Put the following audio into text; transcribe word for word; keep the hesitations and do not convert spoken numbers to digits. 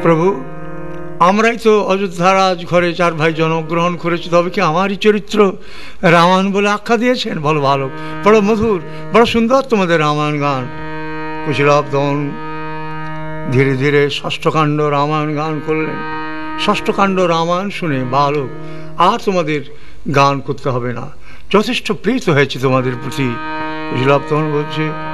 প্রভু, আমরাই তো অযোধ্যার রাজ ঘরে চার ভাই জন্মগ্রহণ করেছি, তবে কি আমারই চরিত্র রামায়ণ বলে আখ্যা দিয়েছেন? বলো ভালো, বড় মধুর, বড় সুন্দর তোমাদের রামায়ণ গান। কুশীলবদন ধীরে ধীরে ষষ্ঠকাণ্ড রামায়ণ গান করলেন। ষষ্ঠকাণ্ড রামায়ণ শুনে বালক, আর তোমাদের গান করতে হবে না, যথেষ্ট প্রীত হয়েছে তোমাদের প্রতি। কুশীলবদন বলছে,